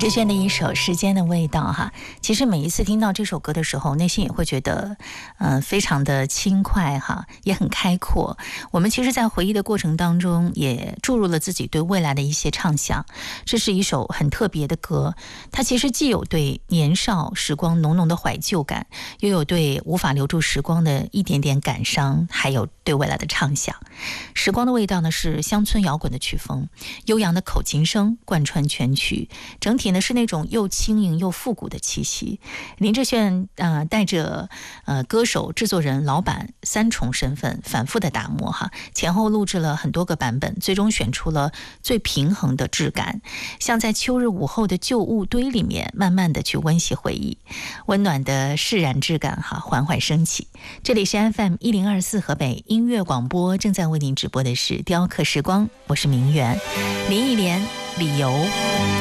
志炫的一首《时间的味道》哈，其实每一次听到这首歌的时候，内心也会觉得，非常的轻快哈，也很开阔。我们其实，在回忆的过程当中，也注入了自己对未来的一些畅想。这是一首很特别的歌，它其实既有对年少时光浓浓的怀旧感，又有对无法留住时光的一点点感伤，还有对未来的畅想。时光的味道呢，是乡村摇滚的曲风，悠扬的口琴声贯穿全曲，整体呢是那种又轻盈又复古的气息。林志炫带着歌手、制作人、老板三重身份反复的打磨哈，前后录制了很多个版本，最终选出了最平衡的质感，像在秋日午后的旧物堆里面慢慢的去温习回忆，温暖的释然质感哈缓缓升起。这里是 FM1024 河北音乐广播，正在为您直播的是雕刻时光，我是明媛。林忆莲，理由。